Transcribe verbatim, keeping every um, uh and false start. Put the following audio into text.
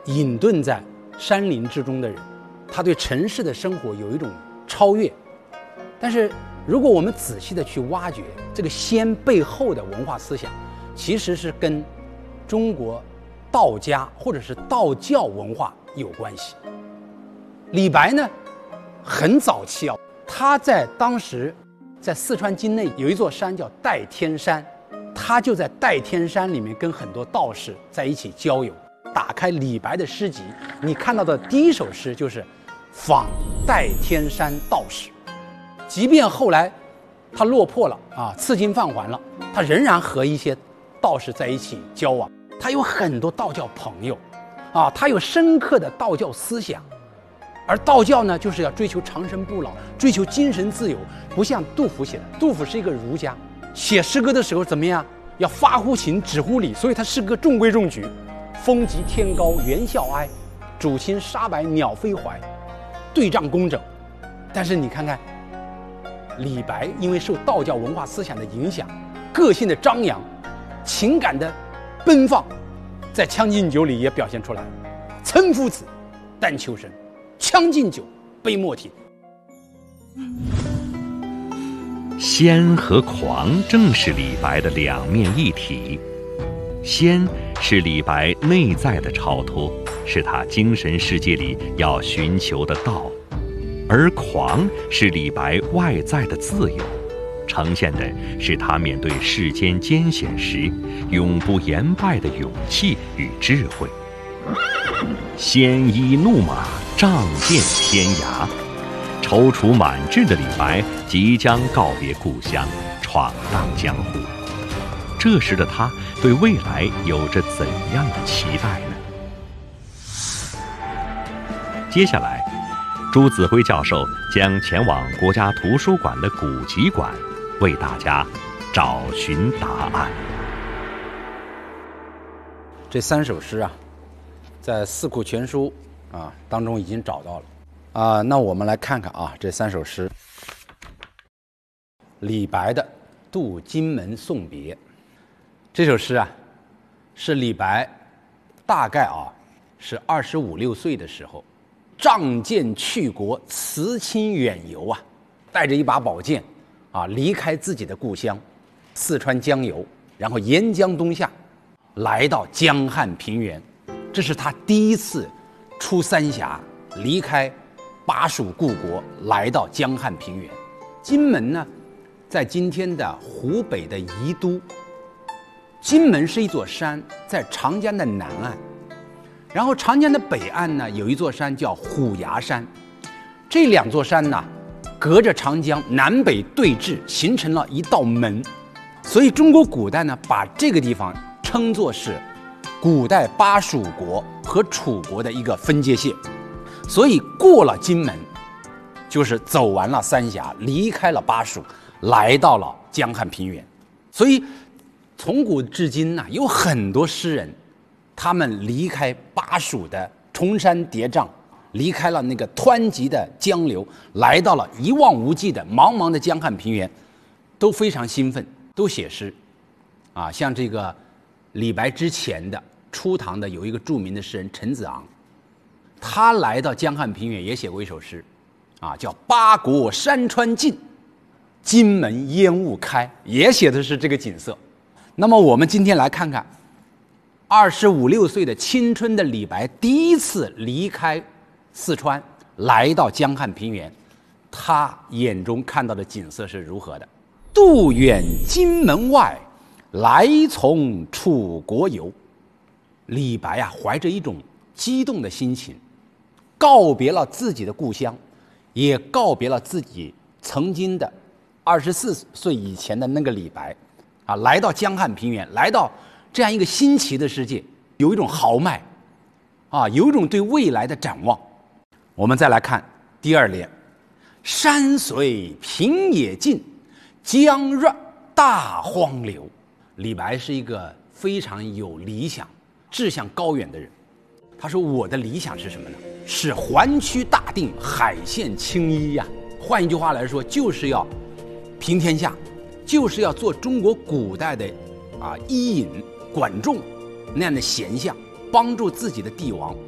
隐遁在山林之中的人，他对城市的生活有一种超越。但是如果我们仔细的去挖掘这个仙背后的文化思想，其实是跟中国道家或者是道教文化有关系。李白呢，很早期啊，他在当时在四川境内有一座山叫代天山，他就在代天山里面跟很多道士在一起交友。打开李白的诗集，你看到的第一首诗就是访代天山道士。即便后来他落魄了啊，赐金放还了，他仍然和一些道士在一起交往。他有很多道教朋友啊，他有深刻的道教思想。而道教呢，就是要追求长生不老，追求精神自由，不像杜甫写的。杜甫是一个儒家，写诗歌的时候怎么样？要发乎情，止乎礼，所以他诗歌中规中矩。风急天高猿啸哀，渚清沙白鸟飞怀，对仗工整。但是你看看李白，因为受道教文化思想的影响，个性的张扬，情感的奔放，在《将进酒》里也表现出来了。岑夫子，但求生，将进酒，杯莫停。 仙和狂正是李白的两面一体。仙是李白内在的超脱，是他精神世界里要寻求的道；而狂是李白外在的自由，呈现的是他面对世间艰险时永不言败的勇气与智慧。鲜衣怒马，仗剑天涯，踌躇满志的李白即将告别故乡，闯荡江湖。这时的他对未来有着怎样的期待呢？接下来，朱子辉教授将前往国家图书馆的古籍馆，为大家找寻答案。 这三首诗啊，在《四库全书》啊当中已经找到了啊。那我们来看看啊，这三首诗。李白的《渡荆门送别》这首诗啊，是李白大概啊是二十五六岁的时候，仗剑去国，辞亲远游啊，带着一把宝剑啊，离开自己的故乡四川江油，然后沿江东下，来到江汉平原。这是他第一次出三峡，离开巴蜀故国，来到江汉平原。荆门呢，在今天的湖北的宜都。荆门是一座山，在长江的南岸，然后长江的北岸呢，有一座山叫虎牙山。这两座山呢，隔着长江南北对峙，形成了一道门。所以中国古代呢，把这个地方称作是古代巴蜀国和楚国的一个分界线。所以过了荆门，就是走完了三峡，离开了巴蜀，来到了江汉平原。所以从古至今呢、啊，有很多诗人，他们离开巴蜀的崇山叠嶂，离开了那个湍急的江流，来到了一望无际的茫茫的江汉平原，都非常兴奋，都写诗。啊，像这个李白之前的初唐的有一个著名的诗人陈子昂，他来到江汉平原也写过一首诗，啊，叫《八国山川尽，荆门烟雾开》，也写的是这个景色。那么我们今天来看看，二十五六岁的青春的李白第一次离开四川，来到江汉平原，他眼中看到的景色是如何的？渡远荆门外，来从楚国游。李白啊，怀着一种激动的心情，告别了自己的故乡，也告别了自己曾经的二十四岁以前的那个李白。啊，来到江汉平原，来到这样一个新奇的世界，有一种豪迈，啊，有一种对未来的展望。我们再来看第二联：山随平野尽，江润大荒流。李白是一个非常有理想、志向高远的人。他说：“我的理想是什么呢？是环区大定，海县青衣呀。换一句话来说，就是要平天下。”就是要做中国古代的啊伊尹、管仲那样的贤相，帮助自己的帝王